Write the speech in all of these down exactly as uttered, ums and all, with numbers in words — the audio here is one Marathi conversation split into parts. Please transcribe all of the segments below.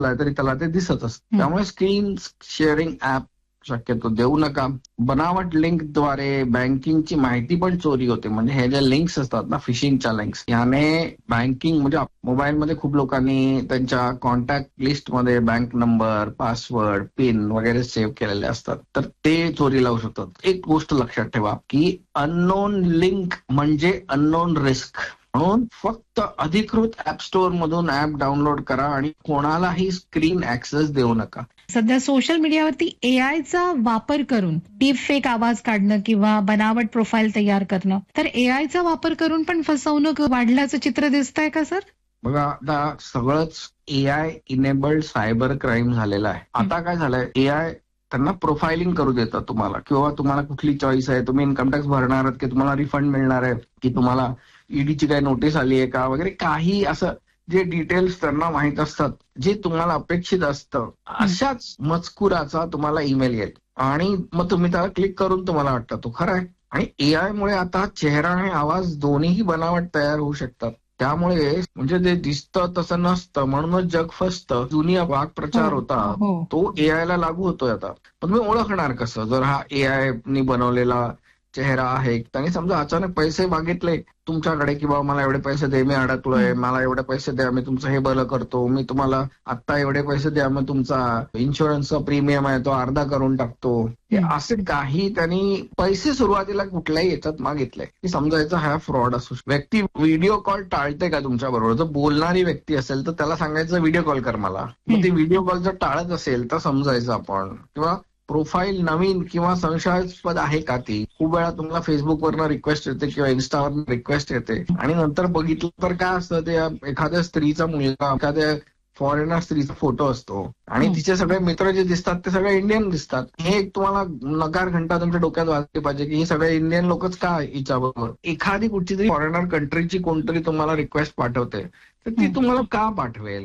तरी त्याला ते दिसत असतं. त्यामुळे स्क्रीन शेअरिंग ऍप शक्यतो देऊ नका. बनावट लिंकद्वारे बँकिंगची माहिती पण चोरी होते. म्हणजे हे जे लिंक्स असतात ना, फिशिंगच्या लिंक्स, याने बँकिंग म्हणजे मोबाईलमध्ये खूप लोकांनी त्यांच्या कॉन्टॅक्ट लिस्टमध्ये बँक नंबर, पासवर्ड, पिन वगैरे सेव्ह केलेले असतात, तर ते चोरी लावू शकतात. एक गोष्ट लक्षात ठेवा की अननोन लिंक म्हणजे अननोन रिस्क. म्हणून फक्त अधिकृत ऍप स्टोअर मधून ऍप डाउनलोड करा आणि कोणालाही स्क्रीन ऍक्सेस देऊ नका. सध्या सोशल मीडियावरती एआयचा वापर करून डीप फेक आवाज काढणं किंवा बनावट प्रोफाईल तयार करणं, तर एआयचा वापर करून पण फसवणूक वाढल्याचं चित्र दिसतंय का सर? बघा, आता सगळंच एआय इनेबल्ड सायबर क्राईम झालेलं आहे. आता काय झालंय, एआय त्यांना प्रोफाइलिंग करू देतात तुम्हाला, किंवा तुम्हाला कुठली चॉईस आहे, तुम्ही इन्कम टॅक्स भरणार आहात की तुम्हाला रिफंड मिळणार आहे, की तुम्हाला ईडीची काही नोटीस आली आहे का वगैरे, काही असं जे डिटेल्स त्यांना माहित असतात, जे तुम्हाला अपेक्षित असतं, अशाच मजकुराचा तुम्हाला ईमेल येईल आणि मग तुम्ही त्याला क्लिक करून तुम्हाला वाटतं तो खरा आहे. आणि एआय मुळे आता चेहरा आणि आवाज दोन्हीही बनावट तयार होऊ शकतात. त्यामुळे म्हणजे ते दिसतं तसं नसतं, म्हणूनच जग फसतं. जुनी वाक्प्रचार होता तो एआय ला लागू होतोय आता. पण तुम्ही ओळखणार कसं जर हा एआय नी बनवलेला चेहरा आहे? त्यांनी समजा अचानक पैसे मागितले तुमच्याकडे की बाबा मला एवढे पैसे दे, मी अडकलोय, मला एवढे पैसे द्या, मी तुमचं हे बरं करतो, मी तुम्हाला आत्ता एवढे पैसे द्या, मग तुमचा इन्शुरन्सचा प्रीमियम आहे तो अर्धा करून टाकतो. हे असे काही त्यांनी पैसे सुरुवातीला कुठल्याही याच्यात मागितले की समजायचा हा फ्रॉड असू शकतो. व्यक्ती व्हिडिओ कॉल टाळते का तुमच्या बरोबर? जर बोलणारी व्यक्ती असेल तर त्याला सांगायचं व्हिडिओ कॉल कर मला. मग ती व्हिडिओ कॉल जर टाळत असेल तर समजायचं आपण. किंवा प्रोफाईल नवीन किंवा संशयास्पद आहे का ती? खूप वेळा तुम्हाला फेसबुकवरनं रिक्वेस्ट येते किंवा इन्स्टावरनं रिक्वेस्ट येते आणि नंतर बघितलं तर काय असतं, ते एखाद्या स्त्रीचा मुलगा, एखाद्या फॉरेनर स्त्रीचा फोटो असतो आणि तिचे सगळे मित्र जे दिसतात ते सगळे इंडियन दिसतात. हे एक तुम्हाला नकार घंटा तुमच्या डोक्यात वाजले पाहिजे की हे सगळे इंडियन लोकच का हिच्याबरोबर. एखादी कुठची तरी फॉरेनर कंट्रीची कोणतरी तुम्हाला रिक्वेस्ट पाठवते तर ती तुम्हाला का पाठवेल?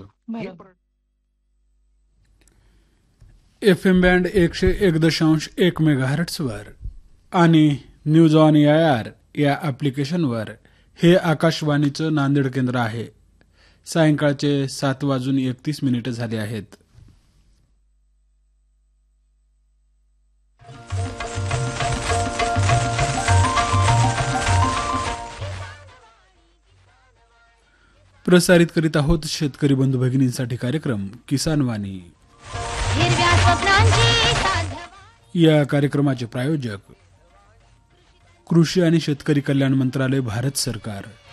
एफ एम बँड एकशे एक दशांश एक मेगाहर्ट्झवर आणि news on A I R या ऍप्लिकेशनवर हे आकाशवाणीचं नांदेड केंद्र आहे. सायंकाळचे सात वाजून एकतीस मिनिटे झाले आहेत. प्रसारित करीत आहोत शेतकरी बंधू भगिनींसाठी कार्यक्रम किसान वाणी. या कार्यक्रमाचे प्रायोजक कृषी आणि शेतकरी कल्याण मंत्रालय, भारत सरकार.